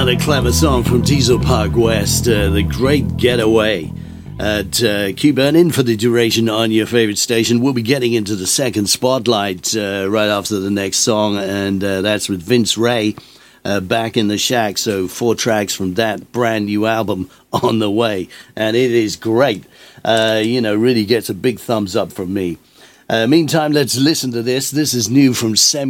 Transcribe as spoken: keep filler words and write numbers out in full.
Another clever song from Diesel Park West, uh, The Great Getaway. At uh, keep on in for the duration on your favorite station. We'll be getting into the second spotlight uh, right after the next song, and uh, that's with Vince Ray, uh, Back in the Shack. So four tracks from that brand new album on the way, and it is great. Uh, you know, really gets a big thumbs up from me. Uh, meantime, let's listen to this. This is new from Semi.